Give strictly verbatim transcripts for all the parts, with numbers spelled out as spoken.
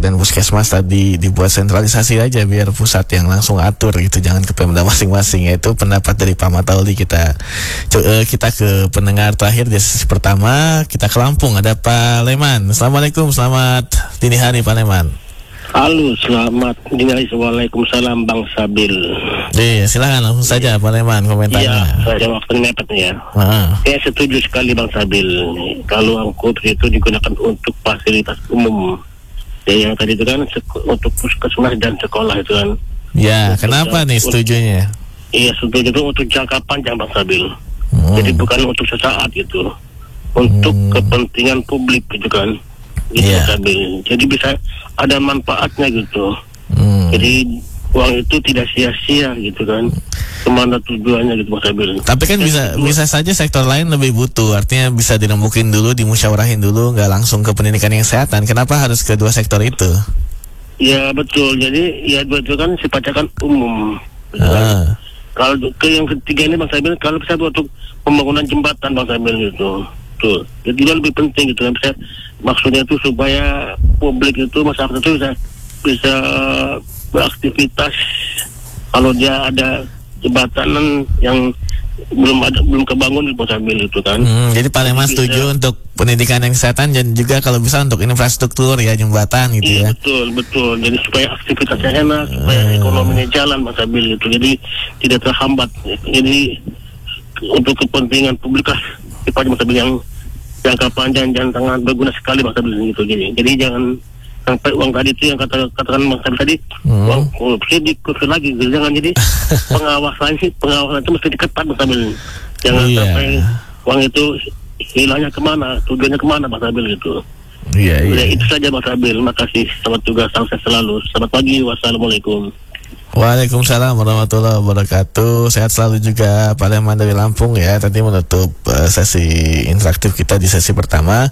dan puskesmas tadi dibuat sentralisasi aja biar pusat yang langsung atur gitu, jangan ke Pemda masing-masing. Itu pendapat dari Pak Matauli. Kita kita ke pendengar terakhir di sesi pertama. Kita ke Lampung, ada Pak Leman. Assalamualaikum, selamat dini hari Pak Leman. Halo, selamat dini hari. Waalaikumsalam Bang Sabil. Iya, silakan langsung saja Pak Leman komentarnya. Iya, saya waktu mepet ya. Uh-huh. Saya setuju sekali Bang Sabil. Kalau angkut itu digunakan untuk fasilitas umum. Ya, yang tadi itu kan sek- untuk puskesmas dan sekolah itu kan. Ya, untuk kenapa nih setujunya? Iya, setuju itu untuk jangka panjang Bang Sabil. Hmm. Jadi bukan untuk sesaat gitu. Untuk Hmm. kepentingan publik gitu kan. Gitu Yeah. Bang Sabil. Jadi bisa ada manfaatnya gitu. Hmm. Jadi uang itu tidak sia-sia gitu kan, kemana tujuannya gitu Mas Abil. Tapi kan bisa bisa saja sektor lain lebih butuh, artinya bisa dirembukin dulu, dimusyawarahin dulu, nggak langsung ke pendidikan yang kesehatan. Kenapa harus kedua sektor itu? Ya betul, jadi ya itu kan sifatnya kan umum. Gitu kan. Ah. Kalau ke yang ketiga ini Bang Sabil, kalau bisa untuk pembangunan jembatan Bang Sabil gitu, tuh, jadi itu lebih penting gitu kan. Bisa, maksudnya itu supaya publik itu, masyarakat itu bisa bisa beraktivitas. Kalau dia ada jembatan yang belum ada belum kebangun di Posabil itu kan. Hmm, jadi Pak Leman setuju untuk pendidikan yang kesehatan dan juga kalau bisa untuk infrastruktur ya, jembatan gitu iya, ya. Betul betul. Jadi supaya aktivitasnya enak, supaya Hmm. ekonominya jalan Posabil itu. Jadi tidak terhambat. Jadi untuk kepentingan publik lah, sifatnya Posabil yang jangka panjang dan sangat berguna sekali Posabil gitu. Jadi jadi jangan sampai uang tadi itu yang kata katakan Bang Sabil tadi, hmm. uang korupsi dikursi lagi, jangan. Jadi pengawasan pengawasan itu mesti diketat Bang Sabil. Jangan yeah. sampai uang itu hilangnya kemana, tujuannya kemana Bang Sabil gitu. Iya Ya, iya. itu saja Bang Sabil. Terima kasih. Selamat tugas, sukses selalu. Selamat pagi. Wassalamualaikum. Waalaikumsalam warahmatullahi wabarakatuh. Sehat selalu juga Pak Leman dari Lampung ya. Tadi menutup uh, sesi interaktif kita di sesi pertama.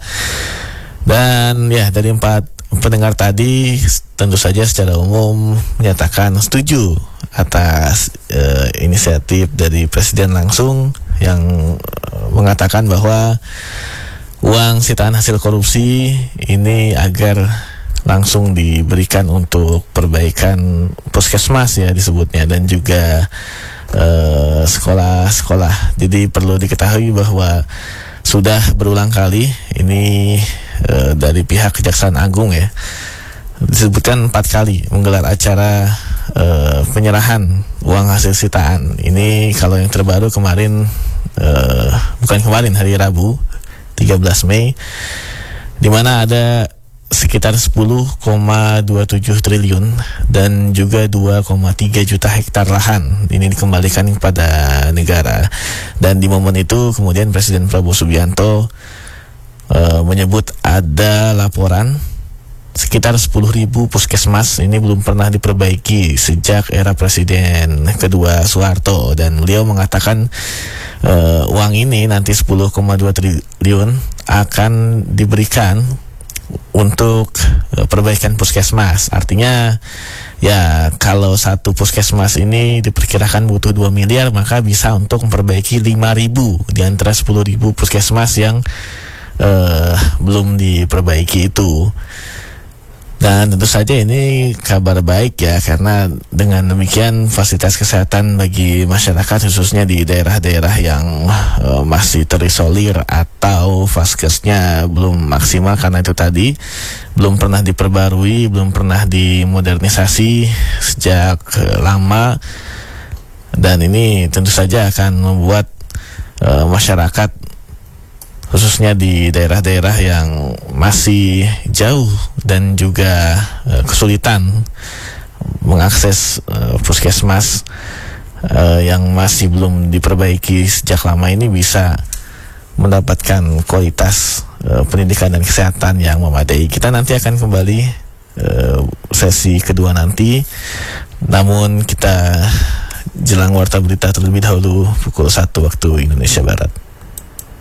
Dan ya dari empat pendengar tadi tentu saja secara umum menyatakan setuju atas uh, inisiatif dari Presiden langsung yang uh, mengatakan bahwa uang sitaan hasil korupsi ini agar langsung diberikan untuk perbaikan puskesmas ya disebutnya, dan juga uh, sekolah-sekolah. Jadi perlu diketahui bahwa sudah berulang kali ini uh, dari pihak Kejaksaan Agung ya, disebutkan empat kali menggelar acara uh, penyerahan uang hasil sitaan. Ini kalau yang terbaru kemarin, uh, bukan kemarin, hari Rabu tiga belas Mei, di mana ada sekitar sepuluh koma dua tujuh triliun dan juga dua koma tiga juta hektar lahan ini dikembalikan kepada negara. Dan di momen itu kemudian Presiden Prabowo Subianto uh, menyebut ada laporan sekitar sepuluh ribu puskesmas ini belum pernah diperbaiki sejak era Presiden kedua Soeharto, dan beliau mengatakan uh, uang ini nanti sepuluh koma dua triliun akan diberikan untuk uh, perbaikan puskesmas. Artinya ya kalau satu puskesmas ini diperkirakan butuh dua miliar, maka bisa untuk memperbaiki lima ribu di antara sepuluh ribu puskesmas yang uh, belum diperbaiki itu. Dan tentu saja ini kabar baik ya, karena dengan demikian fasilitas kesehatan bagi masyarakat khususnya di daerah-daerah yang uh, masih terisolir atau vaskesnya belum maksimal karena itu tadi belum pernah diperbarui, belum pernah dimodernisasi sejak uh, lama, dan ini tentu saja akan membuat uh, masyarakat khususnya di daerah-daerah yang masih jauh dan juga uh, kesulitan mengakses uh, puskesmas uh, yang masih belum diperbaiki sejak lama ini bisa mendapatkan kualitas uh, pendidikan dan kesehatan yang memadai. Kita nanti akan kembali uh, sesi kedua nanti, namun kita jelang warta berita terlebih dahulu pukul satu waktu Indonesia Barat.